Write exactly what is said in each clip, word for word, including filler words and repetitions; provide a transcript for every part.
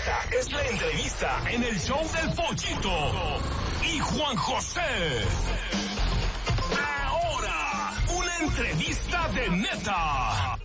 Esta es la entrevista en el show del Pollito y Juan José. Ahora, una entrevista de neta.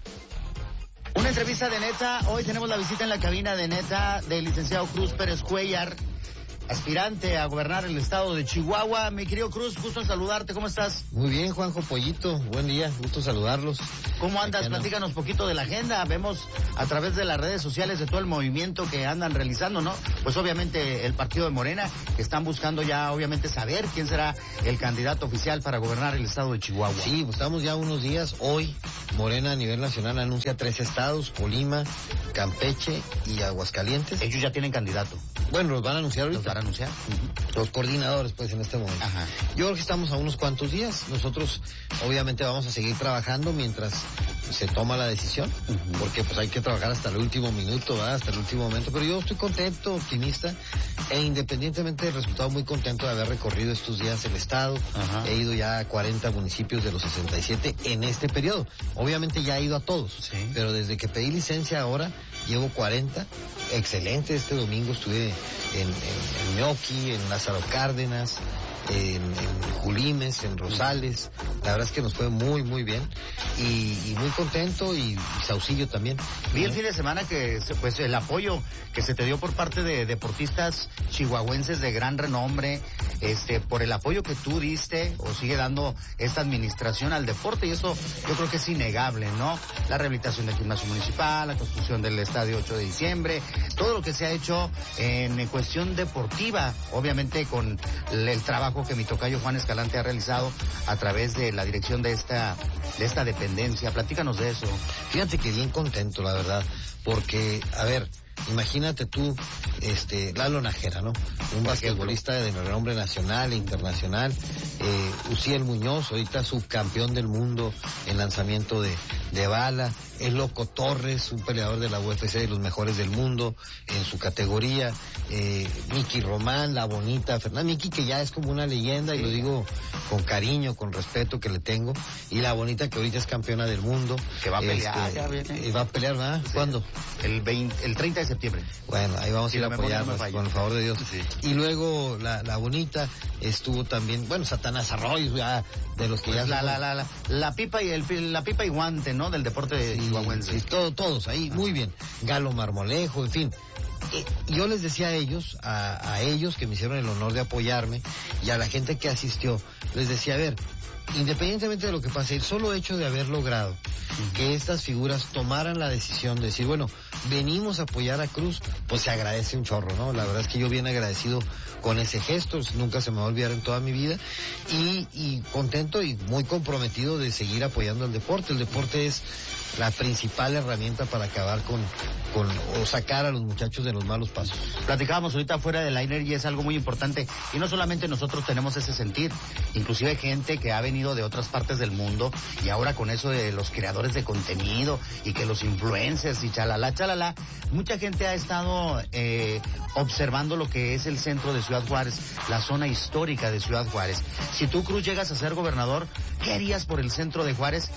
Una entrevista de neta. Hoy tenemos la visita en la cabina de neta del licenciado Cruz Pérez Cuellar, aspirante a gobernar el estado de Chihuahua. Mi querido Cruz, gusto en saludarte. ¿Cómo estás? Muy bien, Juanjo Pollito. Buen día, gusto saludarlos. ¿Cómo andas? Platícanos poquito de la agenda. Vemos a través de las redes sociales de todo el movimiento que andan realizando, ¿no? Pues obviamente el partido de Morena, que están buscando ya obviamente saber quién será el candidato oficial para gobernar el estado de Chihuahua. Sí, pues estamos ya unos días. Hoy Morena a nivel nacional anuncia tres estados: Colima, Campeche y Aguascalientes. Ellos ya tienen candidato. Bueno, los van a anunciar ahorita. Los van a anunciar. Uh-huh. Los coordinadores, pues, en este momento. Ajá. Yo creo que estamos a unos cuantos días. Nosotros, obviamente, vamos a seguir trabajando mientras se toma la decisión, uh-huh. porque pues hay que trabajar hasta el último minuto, ¿verdad? Hasta el último momento. Pero yo estoy contento, optimista, e independientemente del resultado, muy contento de haber recorrido estos días el estado. Ajá. He ido ya a cuarenta municipios de los sesenta y siete en este periodo. Obviamente ya he ido a todos, sí. pero desde que pedí licencia ahora llevo cuarenta. Excelente. Este domingo estuve en, en, en Ñoqui, en Lázaro Cárdenas, en, en Julimes, en Rosales. La verdad es que nos fue muy, muy bien. Y, y muy contento, y, y Saucillo también. Vi el fin de semana que, pues, el apoyo que se te dio por parte de deportistas chihuahuenses de gran renombre, este, por el apoyo que tú diste o sigue dando esta administración al deporte, y eso yo creo que es innegable, ¿no? La rehabilitación del gimnasio municipal, la construcción del estadio ocho de diciembre, todo lo que se ha hecho en cuestión deportiva, obviamente con el trabajo que mi tocayo Juan Escalante ha realizado a través de la dirección de esta, de esta dependencia. Platícanos de eso. Fíjate que bien contento, la verdad, porque, a ver, imagínate tú, este, Lalo Nájera, ¿no? Un basquetbolista de renombre nacional e internacional, eh, Uziel Muñoz, ahorita subcampeón del mundo en lanzamiento de, de bala, el Loco Torres, un peleador de la U F C de los mejores del mundo en su categoría, eh, Miki Román, la bonita Fernanda, Miki que ya es como una leyenda, sí. y lo digo con cariño, con respeto que le tengo, y la bonita que ahorita es campeona del mundo. Que va a pelear, este, ya viene. Va a pelear, ¿verdad? Sí. ¿Cuándo? El veinte, el treinta de septiembre. Bueno, ahí vamos sí, a ir a apoyarnos, no con el favor de Dios. Sí. Y luego la, la bonita estuvo también, bueno, Satanás Arroyo, ya, de los que pues ya... La, la, la, la, la pipa y el, la pipa y guante, ¿no? Del deporte sí, chihuahuense. Sí, todo, todos ahí, ah. muy bien. Galo Marmolejo, en fin. Eh, yo les decía a ellos, a, a ellos que me hicieron el honor de apoyarme, y a la gente que asistió, les decía, a ver, independientemente de lo que pase, el solo hecho de haber logrado uh-huh. que estas figuras tomaran la decisión de decir, bueno, venimos a apoyar a Cruz, pues se agradece un chorro, ¿no? La verdad es que yo bien agradecido con ese gesto, nunca se me va a olvidar en toda mi vida, y, y contento y muy comprometido de seguir apoyando al deporte. El deporte es la principal herramienta para acabar con, con o sacar a los muchachos de los malos pasos. Platicábamos ahorita fuera del aire y es algo muy importante, y no solamente nosotros tenemos ese sentir, inclusive gente que ha venido de otras partes del mundo, y ahora con eso de los creadores de contenido y que los influencers y chalala, chalala, mucha gente ha estado eh, observando lo que es el centro de Ciudad Juárez, la zona histórica de Ciudad Juárez. Si tú, Cruz, llegas a ser gobernador, ¿qué harías por el centro de Juárez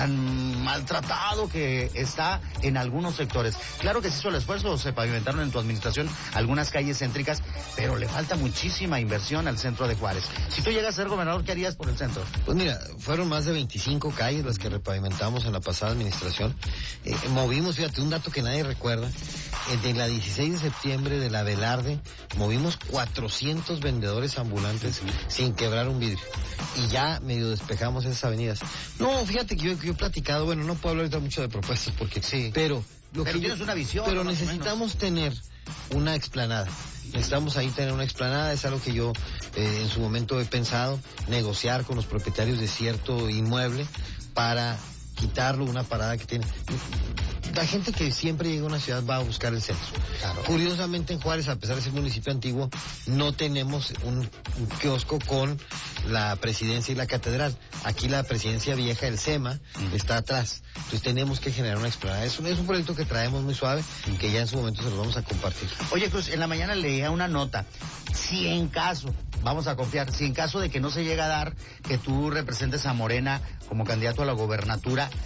tan maltratado que está en algunos sectores? Claro que se hizo el esfuerzo, se pavimentaron en tu administración algunas calles céntricas, pero le falta muchísima inversión al centro de Juárez. Si tú llegas a ser gobernador, ¿qué harías por el centro? Pues mira, fueron más de veinticinco calles las que repavimentamos en la pasada administración. Eh, movimos, fíjate, un dato que nadie recuerda, eh, de la dieciséis de septiembre de la Velarde, movimos cuatrocientos vendedores ambulantes sí. sin quebrar un vidrio. Y ya medio despejamos esas avenidas. No, fíjate que yo, que yo he platicado, bueno, no puedo hablar ahorita mucho de propuestas porque sí, pero... Lo pero que tienes yo, una visión. Pero necesitamos tener una explanada. Necesitamos ahí tener una explanada, es algo que yo eh, en su momento he pensado, negociar con los propietarios de cierto inmueble para quitarlo, una parada que tiene. La gente que siempre llega a una ciudad va a buscar el centro. Claro. Curiosamente en Juárez, a pesar de ser un municipio antiguo, no tenemos un, un kiosco con la presidencia y la catedral. Aquí la presidencia vieja, el SEMA, mm. está atrás. Entonces tenemos que generar una explanada. Es un, es un proyecto que traemos muy suave, mm. que ya en su momento se los vamos a compartir. Oye, Cruz, en la mañana leía una nota. Si en caso, vamos a confiar, si en caso de que no se llega a dar que tú representes a Morena como candidato a la gobernatura,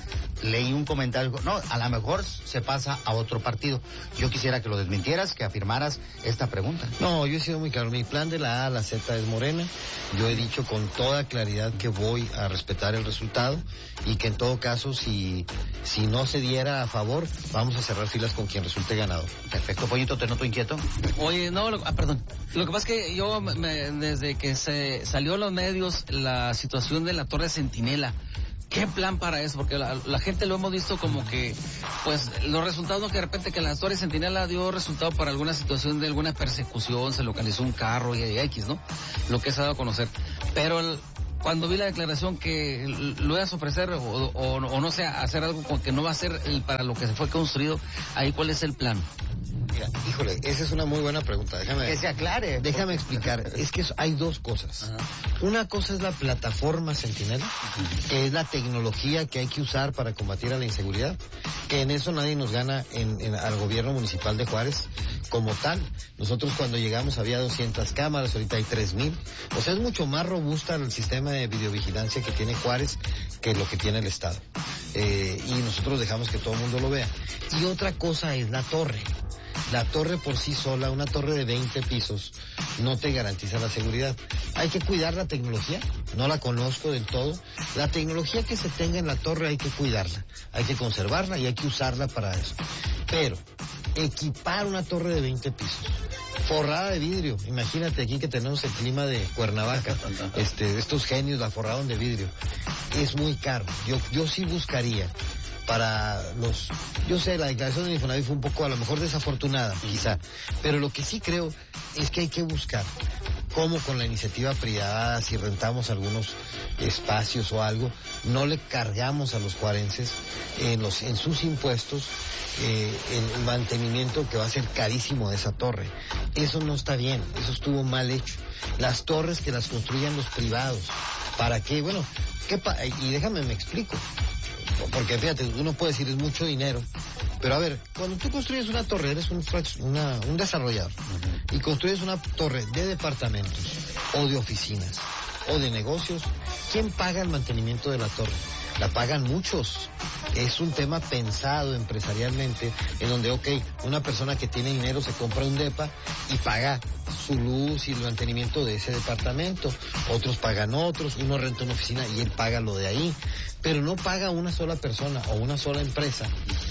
leí un comentario, no, a lo mejor se pasa a otro partido. Yo quisiera que lo desmintieras, que afirmaras esta pregunta. No, yo he sido muy claro, mi plan de la A a la Z es Morena. Yo he dicho con toda claridad que voy a respetar el resultado y que en todo caso, si, si no se diera a favor, vamos a cerrar filas con quien resulte ganador. Perfecto, Pollito, ¿te noto inquieto? Oye, no, lo, ah, perdón. Lo que pasa es que yo, me, desde que se salió a los medios la situación de la Torre Centinela, ¿qué plan para eso? Porque la, la gente lo hemos visto como que, pues, los resultados, no que de repente que la Torre Centinela dio resultado para alguna situación de alguna persecución, se localizó un carro y X, ¿no? Lo que se ha dado a conocer. Pero el, cuando vi la declaración que lo ibas a ofrecer o, o, o no sé, hacer algo con que no va a ser el, para lo que se fue construido, ahí ¿cuál es el plan? Mira, híjole, esa es una muy buena pregunta. Déjame que se aclare. Déjame explicar. Es que hay dos cosas. Ajá. Una cosa es la plataforma Centinela, uh-huh. que es la tecnología que hay que usar para combatir a la inseguridad, que en eso nadie nos gana en, en, al gobierno municipal de Juárez como tal. Nosotros cuando llegamos había doscientas cámaras, ahorita hay tres mil. O sea, es mucho más robusta el sistema de videovigilancia que tiene Juárez que lo que tiene el Estado. Eh, y nosotros dejamos que todo el mundo lo vea. Y otra cosa es la torre. La torre por sí sola, una torre de veinte pisos, no te garantiza la seguridad. Hay que cuidar la tecnología, no la conozco del todo. La tecnología que se tenga en la torre hay que cuidarla, hay que conservarla y hay que usarla para eso. Pero equipar una torre de veinte pisos, forrada de vidrio, imagínate aquí que tenemos el clima de Cuernavaca, este, estos genios la forraron de vidrio, es muy caro. Yo, yo sí buscaría para los... Yo sé, la declaración de Infonavit fue un poco a lo mejor desafortunada, quizá, pero lo que sí creo es que hay que buscar cómo con la iniciativa privada, si rentamos algunos espacios o algo, no le cargamos a los juarenses en, los, en sus impuestos eh, el mantenimiento que va a ser carísimo de esa torre. Eso no está bien, eso estuvo mal hecho. Las torres que las construyan los privados, ¿para qué? Bueno, ¿qué pa- y déjame me explico. Porque fíjate, uno puede decir es mucho dinero, pero a ver, cuando tú construyes una torre, eres un, una, un desarrollador, uh-huh. y construyes una torre de departamentos, o de oficinas, o de negocios, ¿quién paga el mantenimiento de la torre? La pagan muchos. Es un tema pensado empresarialmente, en donde, ok, una persona que tiene dinero se compra un depa y paga su luz y el mantenimiento de ese departamento. Otros pagan otros, uno renta una oficina y él paga lo de ahí. Pero no paga una sola persona o una sola empresa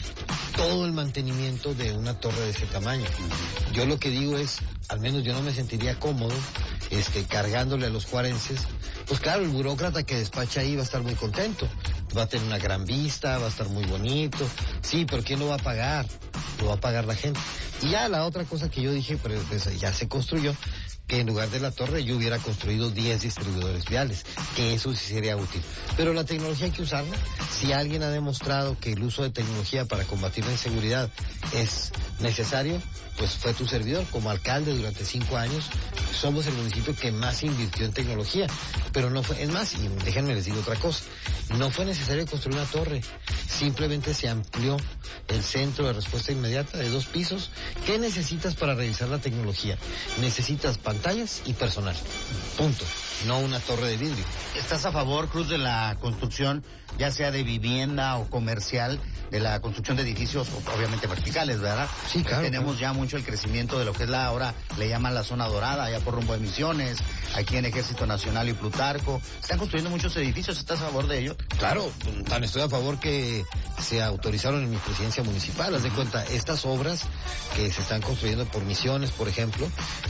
todo el mantenimiento de una torre de ese tamaño. Yo lo que digo es, al menos yo no me sentiría cómodo este, cargándole a los juarenses. Pues claro, el burócrata que despacha ahí va a estar muy contento, va a tener una gran vista, va a estar muy bonito. Sí, pero ¿quién lo va a pagar? Lo va a pagar la gente. Y ya la otra cosa que yo dije, pero pues, ya se construyó, que en lugar de la torre yo hubiera construido diez distribuidores viales, que eso sí sería útil. Pero la tecnología hay que usarla. Si alguien ha demostrado que el uso de tecnología para combatir la inseguridad es necesario, pues fue tu servidor. Como alcalde durante cinco años, somos el municipio que más invirtió en tecnología. Pero no fue, es más, y déjenme les digo otra cosa, no fue necesario construir una torre, simplemente se amplió el centro de respuesta inmediata de dos pisos. ¿Qué necesitas para revisar la tecnología? Necesitas pantallas y personal, punto, no una torre de vidrio. ¿Estás a favor, Cruz, de la construcción, ya sea de vivienda o comercial, de la construcción de edificios, obviamente verticales, ¿verdad? Sí, claro. Tenemos claro. ya mucho el crecimiento de lo que es la, ahora le llaman la zona dorada, allá por rumbo de Misiones, aquí en Ejército Nacional y Plutarco. Están construyendo muchos edificios, ¿estás a favor de ello? Claro, tan estoy a favor que se autorizaron en mi presidencia municipal. Haz de cuenta, estas obras que se están construyendo por Misiones, por ejemplo,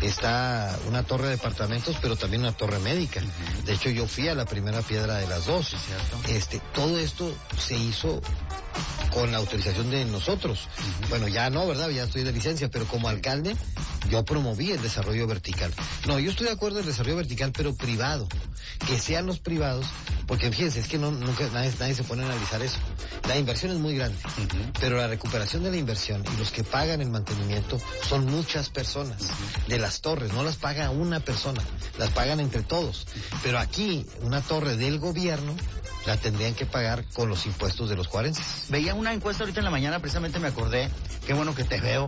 está una torre de departamentos, pero también una torre médica. Uh-huh. De hecho, yo fui a la primera piedra de las dos. Sí, cierto. Este, todo esto se hizo con la autorización de nosotros. Uh-huh. Bueno, ya no, ¿verdad? Ya estoy de licencia, pero como alcalde yo promoví el desarrollo vertical. No, yo estoy de acuerdo en el desarrollo vertical, pero privado. Que sean los privados, porque fíjense, es que no, nunca nadie, nadie se pone a analizar eso. La inversión es muy grande, uh-huh. pero la recuperación de la inversión y los que pagan el mantenimiento son muchas personas. Uh-huh. De las torres, no las paga una persona, las pagan entre todos. Pero aquí, una torre del gobierno la tendrían que pagar con los impuestos de los juarenses. Veía una encuesta ahorita en la mañana, precisamente me acordé, qué bueno que te veo,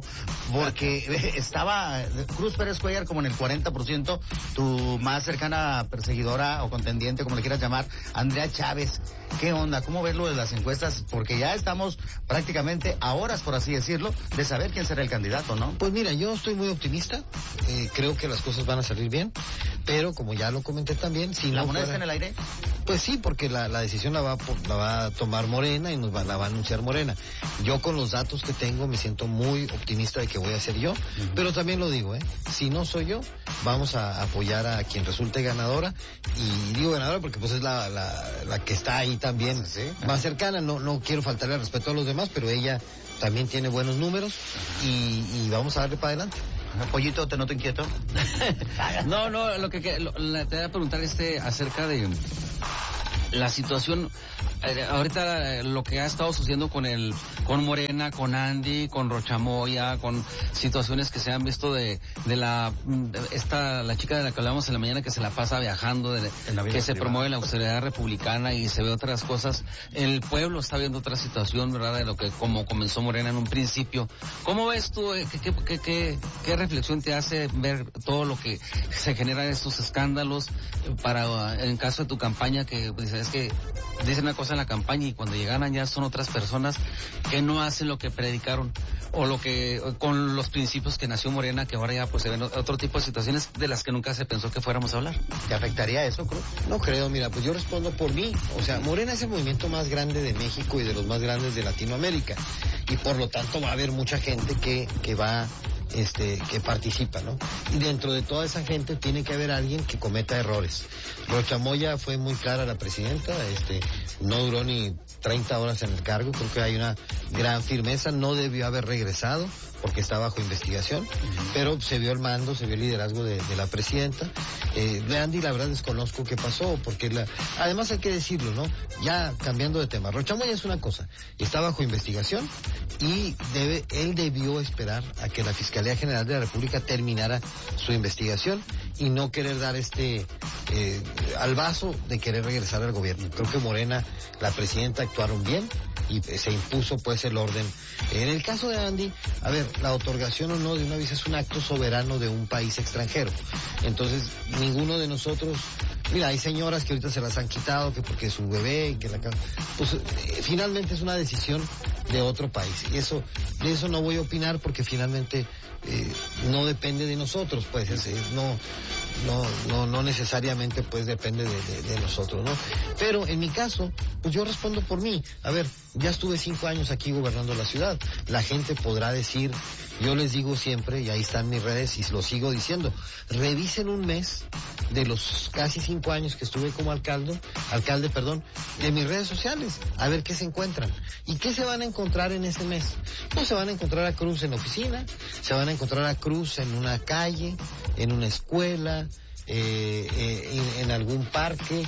porque estaba Cruz Pérez Cuellar como en el cuarenta por ciento, tu más cercana perseguidora o contendiente, como le quieras llamar, Andrea Chávez. ¿Qué onda? ¿Cómo ves lo de las encuestas? Porque ya estamos prácticamente a horas, por así decirlo, de saber quién será el candidato, ¿no? Pues mira, yo estoy muy optimista, eh, creo que las cosas van a salir bien, pero como ya lo comenté también, si ¿La no moneda fuera... está en el aire? Pues sí, porque la, la decisión la va, a po- la va a tomar Morena y nos va, la va a anunciar Morena. Yo con los datos que tengo me siento muy optimista de que voy a ser yo, uh-huh. Pero también lo digo, ¿eh? Si no soy yo, vamos a apoyar a quien resulte ganadora, y digo ganadora porque pues es la, la, la que está ahí también, ¿sí? Más cercana, no, no quiero faltarle al respeto a los demás, pero ella también tiene buenos números y, y vamos a darle para adelante. Pollito, ¿te noto inquieto? No, no, lo que, que lo, la, te voy a preguntar este acerca de la situación, eh, ahorita lo que ha estado sucediendo con el, con Morena, con Andy, con Rochamoya, con situaciones que se han visto de, de la, de esta, la chica de la que hablamos en la mañana que se la pasa viajando, de, que se promueve la austeridad republicana y se ve otras cosas. El pueblo está viendo otra situación, ¿verdad? De lo que, como comenzó Morena en un principio. ¿Cómo ves tú, eh, qué, qué, qué, qué, qué reflexión te hace ver todo lo que se genera en estos escándalos para, en caso de tu campaña, que dices, es que dicen una cosa en la campaña y cuando llegan ya son otras personas que no hacen lo que predicaron o lo que con los principios que nació Morena, que ahora ya pues se ven otro tipo de situaciones de las que nunca se pensó que fuéramos a hablar? ¿Te afectaría eso, Cruz? No creo, mira, pues yo respondo por mí. O sea, Morena es el movimiento más grande de México y de los más grandes de Latinoamérica, y por lo tanto va a haber mucha gente que, que va este, que participa, ¿no? Y dentro de toda esa gente tiene que haber alguien que cometa errores. Rochamoya fue muy clara la presidenta, este, no duró ni treinta horas en el cargo, creo que hay una gran firmeza, no debió haber regresado porque está bajo investigación, uh-huh. Pero se vio el mando, se vio el liderazgo de, de la presidenta. Eh, de Andy la verdad desconozco qué pasó, porque la, además hay que decirlo, ¿no? Ya cambiando de tema, Rochamoya es una cosa, está bajo investigación y debe, él debió esperar a que la Fiscalía General de la República terminara su investigación y no querer dar este eh, al vaso de querer regresar al gobierno. Creo que Morena, la presidenta actuaron bien y se impuso pues el orden. En el caso de Andy, a ver, la otorgación o no de una visa es un acto soberano de un país extranjero. Entonces, ninguno de nosotros, mira, hay señoras que ahorita se las han quitado, que porque su bebé, que la pues eh, finalmente es una decisión de otro país. Y eso, de eso no voy a opinar porque finalmente eh, no depende de nosotros, pues, es, es, no, no, no, no necesariamente pues depende de, de, de nosotros, ¿no? Pero en mi caso, pues yo respondo por mí. A ver, ya estuve cinco años aquí gobernando la ciudad. La gente podrá decir, yo les digo siempre, y ahí están mis redes, y lo sigo diciendo, revisen un mes de los casi cinco años que estuve como alcalde, alcalde, perdón, de mis redes sociales, a ver qué se encuentran. ¿Y qué se van a encontrar en ese mes? Pues se van a encontrar a Cruz en la oficina, se van a encontrar a Cruz en una calle, en una escuela, eh, eh, en, en algún parque.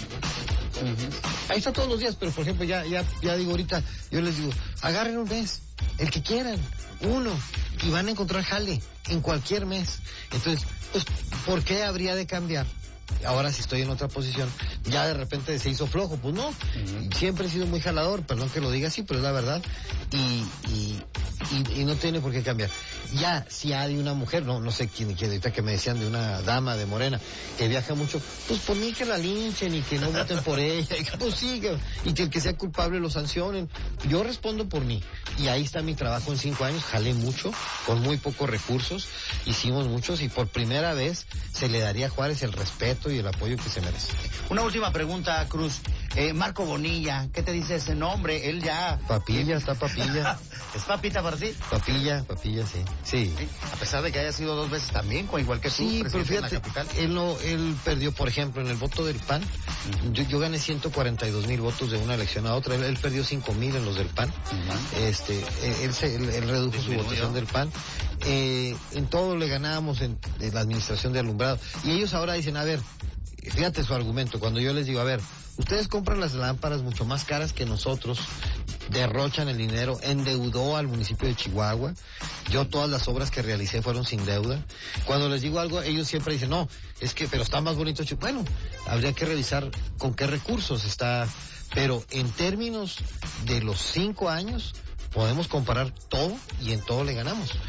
Uh-huh. Ahí está todos los días, pero por ejemplo, ya, ya, ya digo ahorita, yo les digo, agarren un mes, el que quieran, uno, y van a encontrar jale en cualquier mes. Entonces, pues, ¿por qué habría de cambiar? Ahora si estoy en otra posición, ya de repente se hizo flojo, pues no, uh-huh. Siempre he sido muy jalador, perdón que lo diga así, pero es la verdad, y, y, y, y no tiene por qué cambiar. Ya, si hay una mujer, no no sé quién, quién ahorita que me decían de una dama de Morena que viaja mucho, pues por mí que la linchen y que no voten por ella, y que pues sí, que, y que el que sea culpable lo sancionen. Yo respondo por mí, y ahí está mi trabajo en cinco años, jalé mucho, con muy pocos recursos, hicimos muchos, y por primera vez se le daría a Juárez el respeto y el apoyo que se merece. Una última pregunta, Cruz. Eh, Marco Bonilla, ¿qué te dice ese nombre? Él ya... Papilla, está Papilla. ¿Es papita para ti? Papilla, Papilla, sí. Sí. Sí. A pesar de que haya sido dos veces también, igual que tú, sí, pero fíjate, en la capital. Él, no, él perdió, por ejemplo, en el voto del P A N. Uh-huh. yo, yo gané ciento cuarenta y dos mil votos de una elección a otra. Él, él perdió cinco mil en los del P A N. Uh-huh. Este, él, se, él, él redujo su votación del P A N. Eh, en todo le ganábamos en, en la administración de alumbrado. Y ellos ahora dicen, a ver, fíjate su argumento, cuando yo les digo, a ver, ustedes compran las lámparas mucho más caras que nosotros, derrochan el dinero, endeudó al municipio de Chihuahua, yo todas las obras que realicé fueron sin deuda. Cuando les digo algo, ellos siempre dicen, no, es que, pero está más bonito Chihuahua. Bueno, habría que revisar con qué recursos está, pero en términos de los cinco años, podemos comparar todo y en todo le ganamos. Y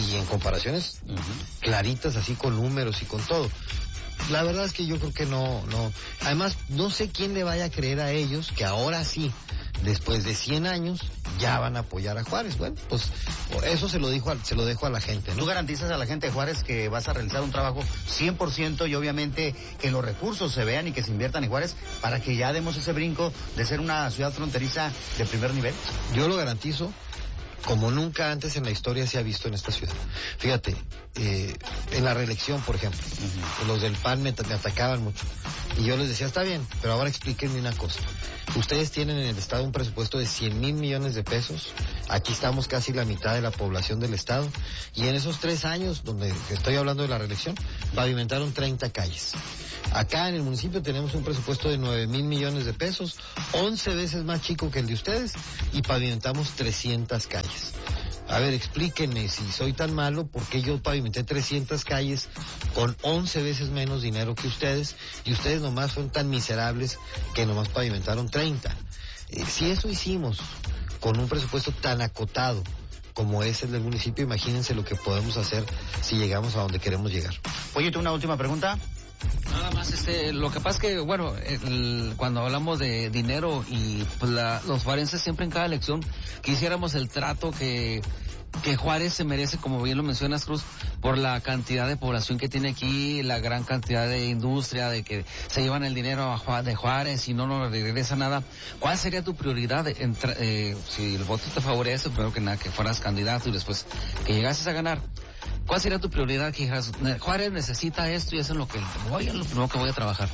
y en comparaciones uh-huh. claritas, así con números y con todo. La verdad es que yo creo que no, no. Además, no sé quién le vaya a creer a ellos que ahora sí, después de cien años, ya van a apoyar a Juárez. Bueno, pues eso se lo dijo, a, se lo dejo a la gente, ¿no? ¿Tú garantizas a la gente de Juárez que vas a realizar un trabajo cien por ciento y obviamente que los recursos se vean y que se inviertan en Juárez para que ya demos ese brinco de ser una ciudad fronteriza de primer nivel? Yo lo garantizo, como nunca antes en la historia se ha visto en esta ciudad. Fíjate, eh, en la reelección, por ejemplo, uh-huh. los del P A N me, me atacaban mucho. Y yo les decía, está bien, pero ahora explíquenme una cosa. Ustedes tienen en el Estado un presupuesto de cien mil millones de pesos. Aquí estamos casi la mitad de la población del Estado. Y en esos tres años, donde estoy hablando de la reelección, pavimentaron treinta calles. Acá en el municipio tenemos un presupuesto de nueve mil millones de pesos, once veces más chico que el de ustedes, y pavimentamos trescientas calles. A ver, explíquenme, si soy tan malo, ¿por qué yo pavimenté trescientas calles con once veces menos dinero que ustedes, y ustedes nomás son tan miserables que nomás pavimentaron treinta? Eh, si eso hicimos con un presupuesto tan acotado como es el del municipio, imagínense lo que podemos hacer si llegamos a donde queremos llegar. Oye, ¿tú una última pregunta? Nada más, este, lo que pasa es que, bueno, el, cuando hablamos de dinero y pues, la, los juarenses siempre en cada elección quisiéramos el trato que, que Juárez se merece, como bien lo mencionas, Cruz, por la cantidad de población que tiene aquí, la gran cantidad de industria, de que se llevan el dinero a Juárez, de Juárez y no nos regresa nada. ¿Cuál sería tu prioridad en, eh, si el voto te favorece, primero que nada, que fueras candidato y después que llegases a ganar? ¿Cuál sería tu prioridad? Que dijeras, Juárez necesita esto y eso es lo que voy, es lo primero que voy a trabajar.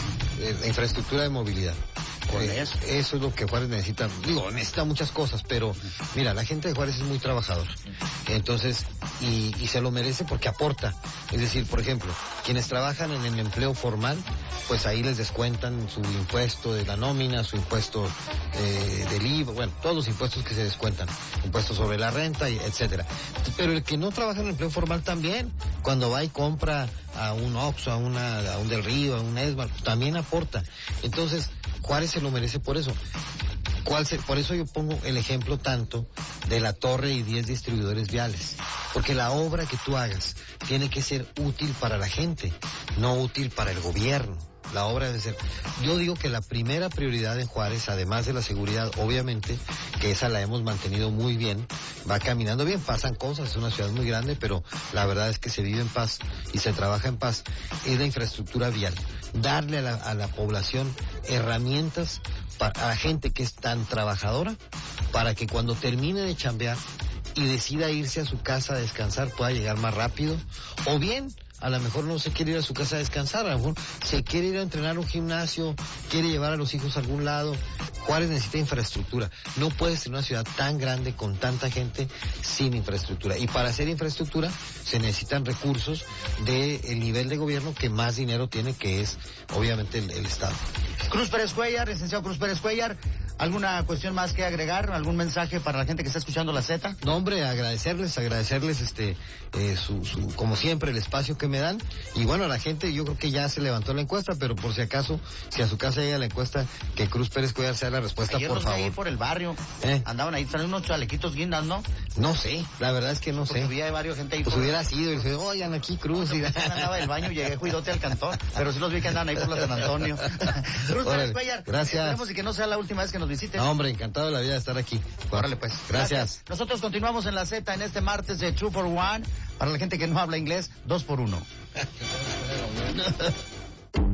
Eh, infraestructura de movilidad. Eh, eso. eso es lo que Juárez necesita. Digo, necesita muchas cosas, pero mira, la gente de Juárez es muy trabajadora. Entonces, y, y se lo merece porque aporta. Es decir, por ejemplo, quienes trabajan en el empleo formal, pues ahí les descuentan su impuesto de la nómina, su impuesto eh, del I V A, bueno, todos los impuestos que se descuentan, impuestos sobre la renta, y etcétera. Pero el que no trabaja en el empleo formal también, cuando va y compra a un Oxxo, a, una, a un Del Río, a un Esmar, también aporta. Entonces, Juárez se lo merece por eso. ¿Cuál se, por eso yo pongo el ejemplo tanto de la torre y diez distribuidores viales. Porque la obra que tú hagas tiene que ser útil para la gente, no útil para el gobierno. La obra debe ser... Yo digo que la primera prioridad en Juárez, además de la seguridad, obviamente, que esa la hemos mantenido muy bien, va caminando bien, pasan cosas, es una ciudad muy grande, pero la verdad es que se vive en paz y se trabaja en paz, es la infraestructura vial. Darle a la, a la población herramientas, para, a la gente que es tan trabajadora, para que cuando termine de chambear y decida irse a su casa a descansar, pueda llegar más rápido, o bien... A lo mejor no se quiere ir a su casa a descansar, a lo mejor se quiere ir a entrenar a un gimnasio, quiere llevar a los hijos a algún lado. Juárez necesita infraestructura. No puedes tener una ciudad tan grande con tanta gente sin infraestructura. Y para hacer infraestructura se necesitan recursos del nivel de gobierno que más dinero tiene, que es obviamente el, el Estado. Cruz Pérez Cuellar, licenciado Cruz Pérez Cuellar, ¿alguna cuestión más que agregar? ¿Algún mensaje para la gente que está escuchando la Z? No, hombre, agradecerles, agradecerles este, eh, su, su, como siempre, el espacio que me dan. Y bueno, la gente, yo creo que ya se levantó la encuesta, pero por si acaso, si a su casa llega la encuesta, que Cruz Pérez Cuellar sea la respuesta, ayer por los favor. Ahí por el barrio, ¿Eh? Andaban ahí, traen unos chalequitos guindas, ¿no? No sé, la verdad es que no Porque sé. había varios gente ahí. Pues por... hubiera sido, y dice, oigan, aquí Cruz. No, y... andaba del baño, llegué cuidote al cantón, pero sí los vi que andaban ahí por la San Antonio. Cruz Pérez Cuellar, gracias. Esperemos y que no sea la última vez que nos visiten. No, hombre, encantado de la vida de estar aquí. Órale, pues. Gracias. Gracias. Nosotros continuamos en la Z en este martes de Two for One. Para la gente que no habla inglés, dos por uno.